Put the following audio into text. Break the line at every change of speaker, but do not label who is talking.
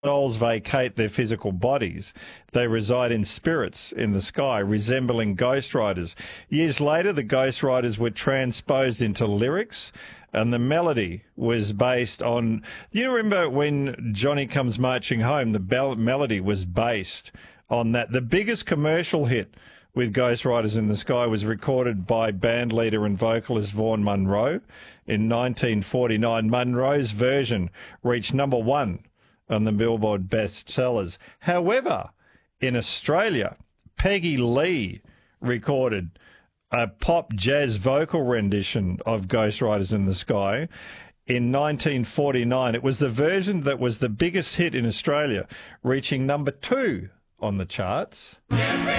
souls vacate their physical bodies. They reside in spirits in the sky, resembling Ghost Riders. Years later, the Ghost Riders were transposed into lyrics, and the melody was based on... You remember when Johnny Comes Marching Home, the melody was based on that. The biggest commercial hit with Ghost Riders in the Sky was recorded by band leader and vocalist Vaughan Monroe in 1949. Monroe's version reached #1 on the Billboard bestsellers. However, in Australia, Peggy Lee recorded a pop jazz vocal rendition of Ghost Riders in the Sky in 1949. It was the version that was the biggest hit in Australia, reaching #2 on the charts.